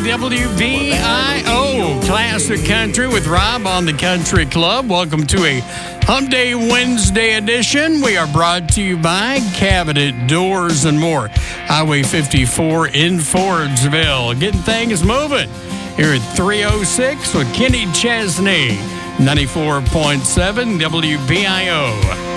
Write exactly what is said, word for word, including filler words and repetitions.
ninety-nine W B I O. Classic Country with Rob on the Country Club. Welcome to a Hump Day Wednesday edition. We are brought to you by Cabinet Doors and More. Highway fifty-four in Fordsville. Getting things moving here at three oh six with Kenny Chesney. ninety-four point seven W B I O.